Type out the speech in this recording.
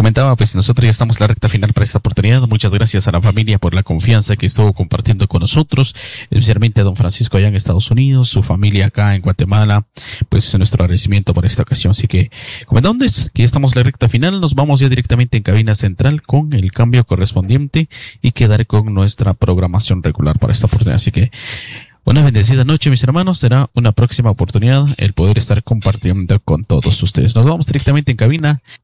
comentaba, pues nosotros ya estamos en la recta final para esta oportunidad. Muchas gracias a la familia por la confianza que estuvo compartiendo con nosotros, especialmente a don Francisco allá en Estados Unidos, su familia acá en Guatemala, pues nuestro agradecimiento por esta ocasión. Así que, comentándoles que ya estamos en la recta final, nos vamos ya directamente en cabina central con el cambio correspondiente y quedar con nuestra programación regular para esta oportunidad. Así que, una bendecida noche, mis hermanos. Será una próxima oportunidad el poder estar compartiendo con todos ustedes. Nos vamos directamente en cabina